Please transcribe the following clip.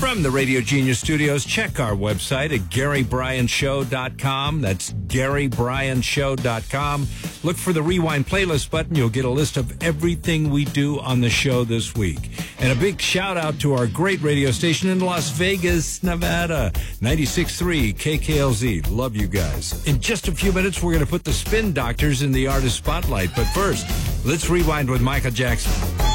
From the Radio Genius Studios, check our website at GaryBryanShow.com. That's GaryBryanShow.com. Look for the Rewind playlist button. You'll get a list of everything we do on the show this week. And a big shout out to our great radio station in Las Vegas, Nevada, 96.3 KKLZ. Love you guys. In just a few minutes, we're going to put the Spin Doctors in the artist spotlight. But first, let's rewind with Michael Jackson.